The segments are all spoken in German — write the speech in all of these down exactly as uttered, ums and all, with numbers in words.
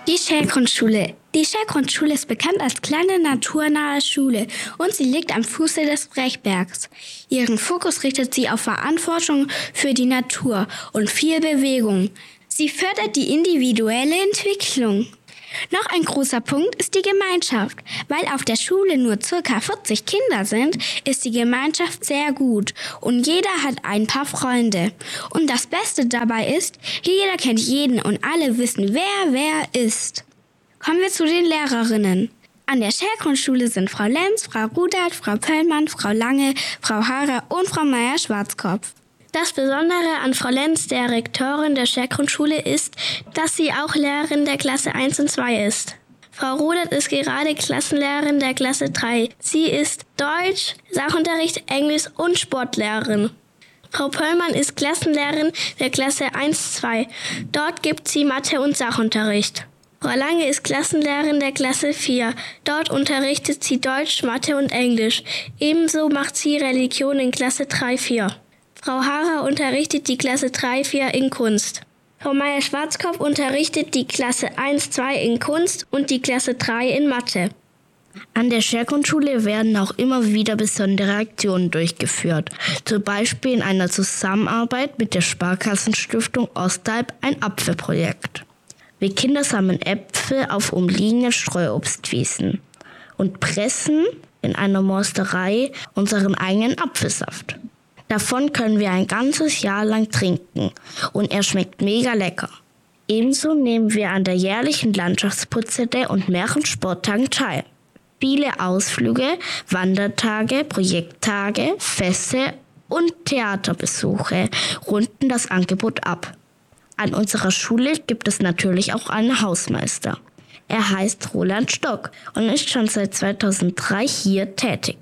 Die Schellgrundschule. Die Schellgrundschule ist bekannt als kleine naturnahe Schule und sie liegt am Fuße des Brechbergs. Ihren Fokus richtet sie auf Verantwortung für die Natur und viel Bewegung. Sie fördert die individuelle Entwicklung. Noch ein großer Punkt ist die Gemeinschaft. Weil auf der Schule nur ca. vierzig Kinder sind, ist die Gemeinschaft sehr gut und jeder hat ein paar Freunde. Und das Beste dabei ist, jeder kennt jeden und alle wissen, wer wer ist. Kommen wir zu den Lehrerinnen. An der Schellgrundschule sind Frau Lenz, Frau Rudert, Frau Pöllmann, Frau Lange, Frau Haarer und Frau Meier-Schwarzkopf. Das Besondere an Frau Lenz, der Rektorin der Schellgrundschule, ist, dass sie auch Lehrerin der Klasse eins und zwei ist. Frau Rudert ist gerade Klassenlehrerin der Klasse drei. Sie ist Deutsch, Sachunterricht, Englisch und Sportlehrerin. Frau Pöllmann ist Klassenlehrerin der Klasse eins zwei. Dort gibt sie Mathe- und Sachunterricht. Frau Lange ist Klassenlehrerin der Klasse vier. Dort unterrichtet sie Deutsch, Mathe und Englisch. Ebenso macht sie Religion in Klasse drei vier. Frau Haarer unterrichtet die Klasse drei vier in Kunst. Frau Meier-Schwarzkopf unterrichtet die Klasse eins zwei in Kunst und die Klasse drei in Mathe. An der Schellgrundschule werden auch immer wieder besondere Aktionen durchgeführt. Zum Beispiel in einer Zusammenarbeit mit der Sparkassenstiftung Ostalb ein Apfelprojekt. Wir Kinder sammeln Äpfel auf umliegenden Streuobstwiesen und pressen in einer Morsterei unseren eigenen Apfelsaft. Davon können wir ein ganzes Jahr lang trinken und er schmeckt mega lecker. Ebenso nehmen wir an der jährlichen Landschaftsputze und mehreren Sporttagen teil. Viele Ausflüge, Wandertage, Projekttage, Feste und Theaterbesuche runden das Angebot ab. An unserer Schule gibt es natürlich auch einen Hausmeister. Er heißt Roland Stock und ist schon seit zweitausenddrei hier tätig.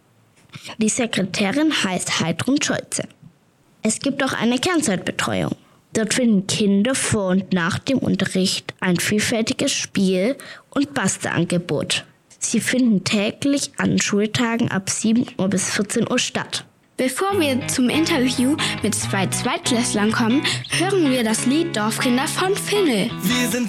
Die Sekretärin heißt Heidrun Scholze. Es gibt auch eine Kernzeitbetreuung. Dort finden Kinder vor und nach dem Unterricht ein vielfältiges Spiel- und Bastelangebot. Sie finden täglich an Schultagen ab sieben Uhr bis vierzehn Uhr statt. Bevor wir zum Interview mit zwei Zweitklässlern kommen, hören wir das Lied Dorfkinder von Finnel. Wir sind